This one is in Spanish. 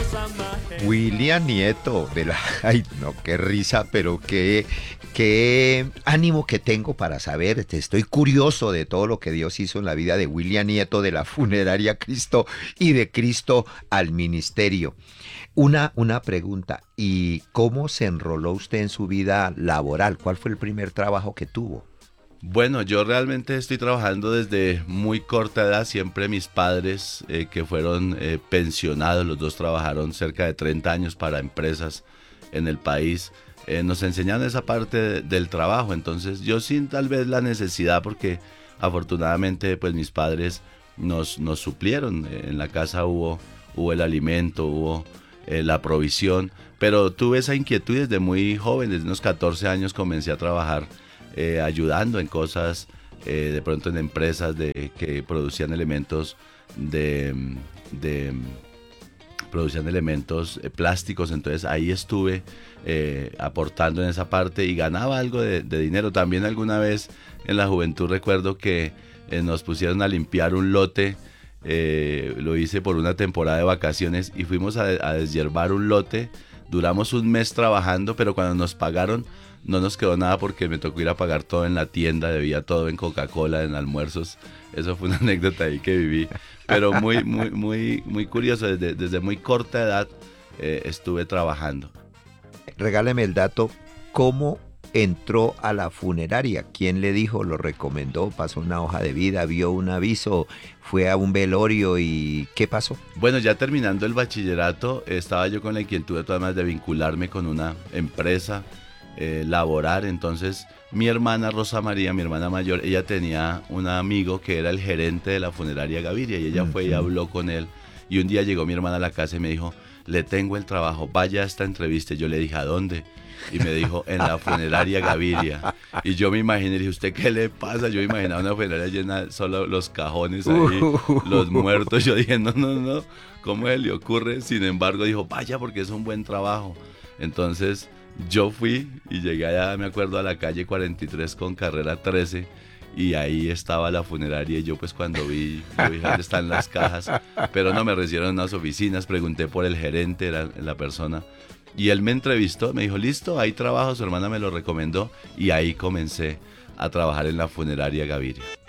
William Nieto, de la... Ay, no, qué risa, pero qué ánimo que tengo para saber. Estoy curioso de todo lo que Dios hizo en la vida de William Nieto, de la funeraria Cristo y de Cristo al ministerio. Una pregunta, ¿y cómo se enroló usted en su vida laboral? ¿Cuál fue el primer trabajo que tuvo? Bueno, yo realmente estoy trabajando desde muy corta edad. Siempre mis padres, que fueron pensionados, los dos trabajaron cerca de 30 años para empresas en el país, nos enseñaron esa parte del trabajo. Entonces yo sin tal vez la necesidad, porque afortunadamente pues mis padres nos suplieron. En la casa hubo el alimento, hubo la provisión, pero tuve esa inquietud desde muy joven. Desde unos 14 años comencé a trabajar ayudando en cosas, de pronto en empresas que producían elementos de producían elementos plásticos. Entonces ahí estuve aportando en esa parte y ganaba algo de dinero. También alguna vez en la juventud recuerdo que nos pusieron a limpiar un lote. Lo hice por una temporada de vacaciones y fuimos a deshiervar un lote. Duramos un mes trabajando, pero cuando nos pagaron no nos quedó nada porque me tocó ir a pagar todo en la tienda, debía todo en Coca-Cola, en almuerzos. Eso fue una anécdota ahí que viví, pero muy curioso. Desde muy corta edad estuve trabajando. Regáleme el dato, ¿cómo entró a la funeraria? ¿Quién le dijo, lo recomendó, pasó una hoja de vida, vio un aviso, fue a un velorio y qué pasó? Bueno, ya terminando el bachillerato, estaba yo con la inquietud de todas maneras de vincularme con una empresa, laborar. Entonces mi hermana Rosa María, mi hermana mayor, ella tenía un amigo que era el gerente de la funeraria Gaviria y ella fue y habló con él. Y un día llegó mi hermana a la casa y me dijo, le tengo el trabajo, vaya a esta entrevista. Y yo le dije, ¿a dónde? Y me dijo, en la funeraria Gaviria. Y yo me imaginé, le dije, ¿usted qué le pasa? Yo me imaginaba una funeraria llena, solo los cajones ahí, los muertos. Yo dije, no, ¿cómo se le ocurre? Sin embargo, dijo, vaya porque es un buen trabajo. Entonces yo fui y llegué allá, me acuerdo, a la calle 43 con carrera 13. Y ahí estaba la funeraria y yo pues cuando vi dónde están las cajas, pero no, me recibieron en unas oficinas, pregunté por el gerente, era la persona, y él me entrevistó, me dijo, listo, hay trabajo, su hermana me lo recomendó, y ahí comencé a trabajar en la funeraria Gaviria.